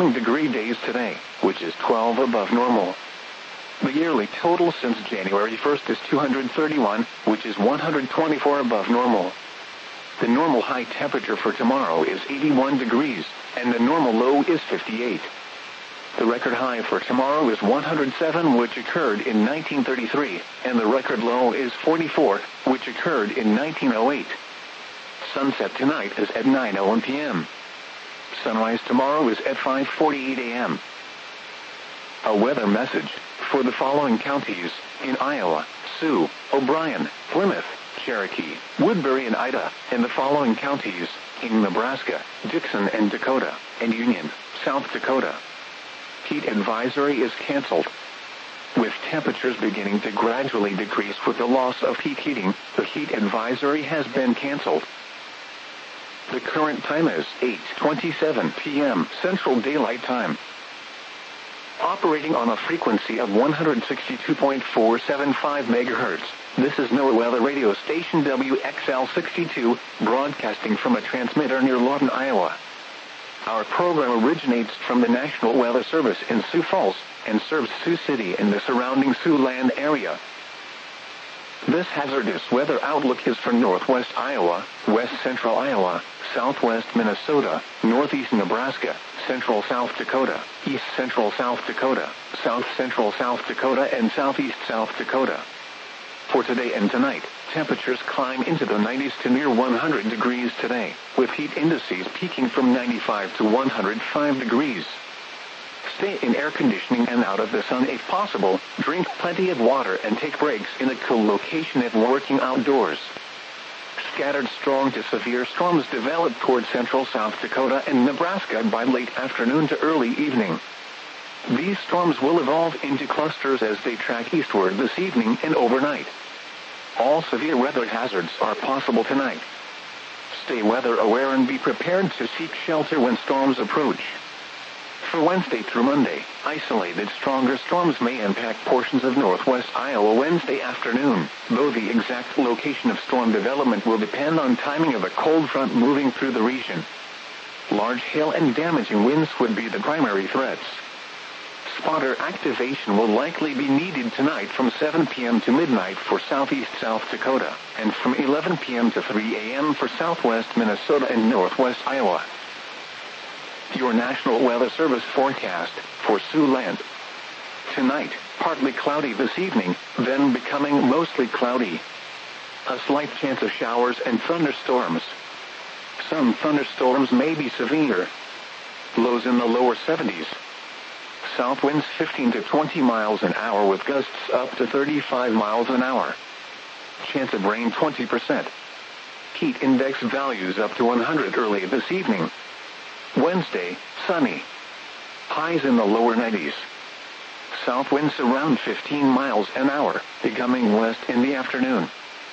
degree days today, which is 12 above normal. The yearly total since January 1st is 231, which is 124 above normal. The normal high temperature for tomorrow is 81 degrees, and the normal low is 58. The record high for tomorrow is 107, which occurred in 1933, and the record low is 44, which occurred in 1908. Sunset tonight is at 9:01 p.m. Sunrise tomorrow is at 5:48 a.m. A weather message for the following counties in Iowa: Sioux, O'Brien, Plymouth, Cherokee, Woodbury and Ida, and the following counties in Nebraska, Dixon and Dakota, and Union, South Dakota. Heat advisory is canceled. With temperatures beginning to gradually decrease with the loss of peak heating, the heat advisory has been canceled. The current time is 8:27 p.m. Central Daylight Time. Operating on a frequency of 162.475 MHz, this is NOAA Weather Radio Station WXL62, broadcasting from a transmitter near Lawton, Iowa. Our program originates from the National Weather Service in Sioux Falls, and serves Sioux City and the surrounding Siouxland area. This hazardous weather outlook is for northwest Iowa, west central Iowa, southwest Minnesota, northeast Nebraska, central South Dakota, east central South Dakota, south central South Dakota, and southeast South Dakota. For today and tonight, temperatures climb into the 90s to near 100 degrees today, with heat indices peaking from 95 to 105 degrees. Stay in air conditioning and out of the sun if possible, drink plenty of water and take breaks in a cool location if working outdoors. Scattered strong to severe storms develop toward central South Dakota and Nebraska by late afternoon to early evening. These storms will evolve into clusters as they track eastward this evening and overnight. All severe weather hazards are possible tonight. Stay weather aware and be prepared to seek shelter when storms approach. For Wednesday through Monday, isolated stronger storms may impact portions of northwest Iowa Wednesday afternoon, though the exact location of storm development will depend on timing of a cold front moving through the region. Large hail and damaging winds would be the primary threats. Spotter activation will likely be needed tonight from 7 p.m. to midnight for southeast South Dakota, and from 11 p.m. to 3 a.m. for southwest Minnesota and northwest Iowa. Your National Weather Service forecast for Siouxland. Tonight, partly cloudy this evening, then becoming mostly cloudy. A slight chance of showers and thunderstorms. Some thunderstorms may be severe. Lows in the lower 70s. South winds 15 to 20 miles an hour with gusts up to 35 miles an hour. Chance of rain 20%. Heat index values up to 100 early this evening. Wednesday, sunny. Highs in the lower 90s. South winds around 15 miles an hour, becoming west in the afternoon.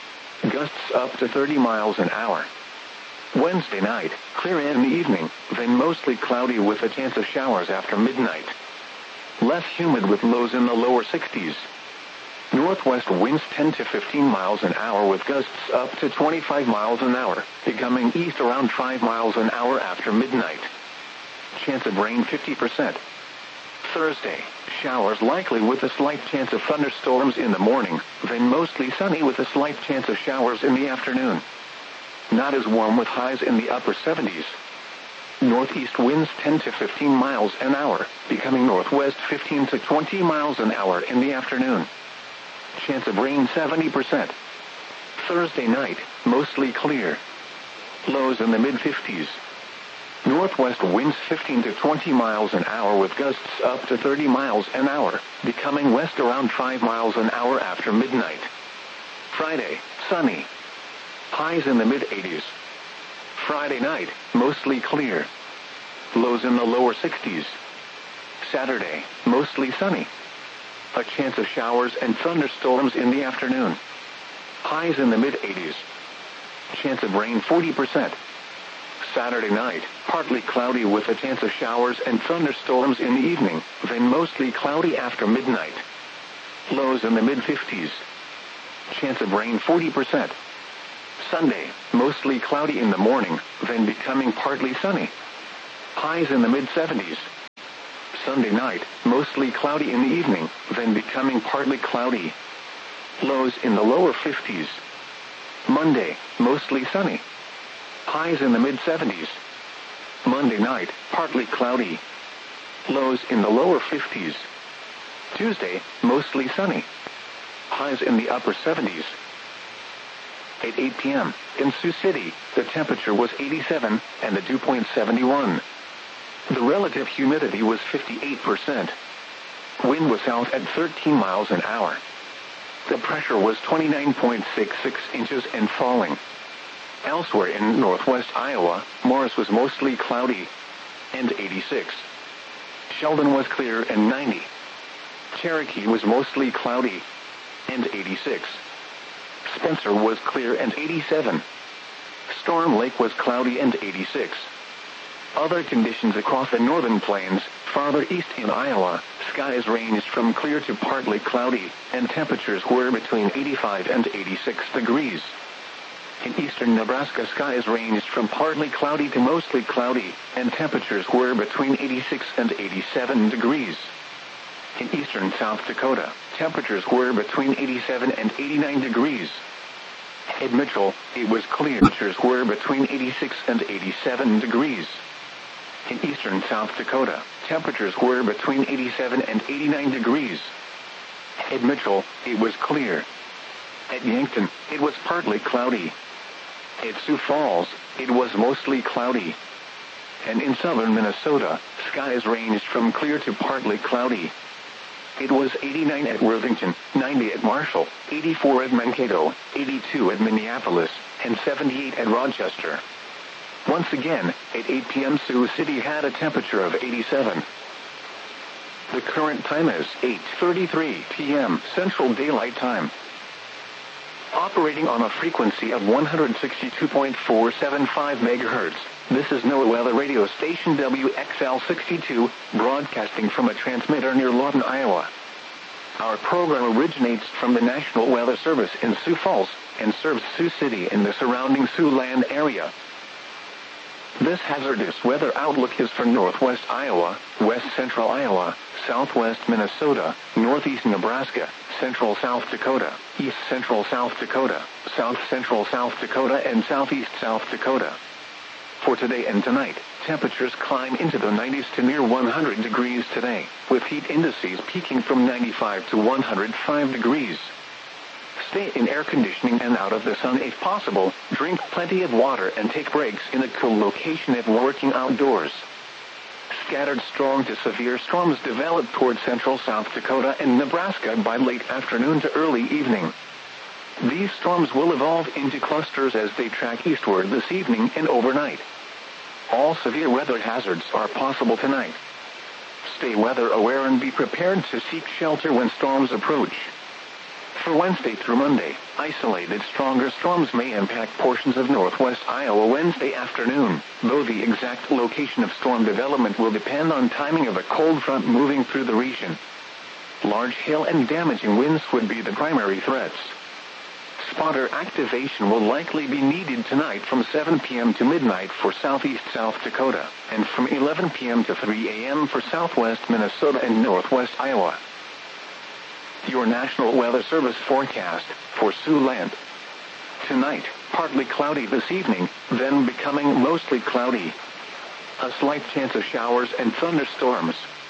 Gusts up to 30 miles an hour. Wednesday night, clear in the evening, then mostly cloudy with a chance of showers after midnight. Less humid with lows in the lower 60s. Northwest winds 10 to 15 miles an hour with gusts up to 25 miles an hour, becoming east around 5 miles an hour after midnight. Chance of rain 50%. Thursday, showers likely with a slight chance of thunderstorms in the morning, then mostly sunny with a slight chance of showers in the afternoon. Not as warm with highs in the upper 70s. Northeast winds 10 to 15 miles an hour, becoming northwest 15 to 20 miles an hour in the afternoon. Chance of rain 70%. Thursday night, mostly clear. Lows in the mid-50s. Northwest winds 15 to 20 miles an hour with gusts up to 30 miles an hour, becoming west around 5 miles an hour after midnight. Friday, sunny. Highs in the mid-80s. Friday night, mostly clear. Lows in the lower 60s. Saturday, mostly sunny. A chance of showers and thunderstorms in the afternoon. Highs in the mid-80s. Chance of rain 40%. Saturday night, partly cloudy with a chance of showers and thunderstorms in the evening, then mostly cloudy after midnight. Lows in the mid-50s. Chance of rain 40%. Sunday, mostly cloudy in the morning, then becoming partly sunny. Highs in the mid-70s. Sunday night, mostly cloudy in the evening, then becoming partly cloudy. Lows in the lower 50s. Monday, mostly sunny. Highs in the mid-70s. Monday night, partly cloudy. Lows in the lower 50s. Tuesday, mostly sunny. Highs in the upper 70s. At 8 p.m., in Sioux City, the temperature was 87, and the dew point 71. The relative humidity was 58%. Wind was south at 13 miles an hour. The pressure was 29.66 inches and falling. Elsewhere in northwest Iowa, Morris was mostly cloudy, and 86. Sheldon was clear and 90. Cherokee was mostly cloudy, and 86. Spencer was clear and 87. Storm Lake was cloudy and 86. Other conditions across the northern plains, farther east in Iowa, skies ranged from clear to partly cloudy, and temperatures were between 85 and 86 degrees. In eastern Nebraska, skies ranged from partly cloudy to mostly cloudy, and temperatures were between 86 and 87 degrees. In eastern South Dakota, temperatures were between 87 and 89 degrees. At Mitchell, it was clear. Temperatures were between 86 and 87 degrees. In eastern South Dakota, temperatures were between 87 and 89 degrees. At Mitchell, it was clear. At Yankton, it was partly cloudy. At Sioux Falls, it was mostly cloudy. And in southern Minnesota, skies ranged from clear to partly cloudy. It was 89 at Worthington, 90 at Marshall, 84 at Mankato, 82 at Minneapolis, and 78 at Rochester. Once again, at 8 p.m. Sioux City had a temperature of 87. The current time is 8:33 p.m. Central Daylight Time. Operating on a frequency of 162.475 MHz, this is NOAA Weather Radio Station WXL62, broadcasting from a transmitter near Lawton, Iowa. Our program originates from the National Weather Service in Sioux Falls, and serves Sioux City and the surrounding Siouxland area. This hazardous weather outlook is for northwest Iowa, west central Iowa, southwest Minnesota, northeast Nebraska, central South Dakota, east central South Dakota, south central South Dakota, and southeast South Dakota. For today and tonight, temperatures climb into the 90s to near 100 degrees today, with heat indices peaking from 95 to 105 degrees. Stay in air conditioning and out of the sun if possible, drink plenty of water and take breaks in a cool location if working outdoors. Scattered strong to severe storms develop toward central South Dakota and Nebraska by late afternoon to early evening. These storms will evolve into clusters as they track eastward this evening and overnight. All severe weather hazards are possible tonight. Stay weather aware and be prepared to seek shelter when storms approach. For Wednesday through Monday, isolated stronger storms may impact portions of northwest Iowa Wednesday afternoon, though the exact location of storm development will depend on timing of a cold front moving through the region. Large hail and damaging winds would be the primary threats. Spotter activation will likely be needed tonight from 7 p.m. to midnight for southeast South Dakota, and from 11 p.m. to 3 a.m. for southwest Minnesota and northwest Iowa. Your National Weather Service forecast for Siouxland. Tonight, partly cloudy this evening, then becoming mostly cloudy. A slight chance of showers and thunderstorms.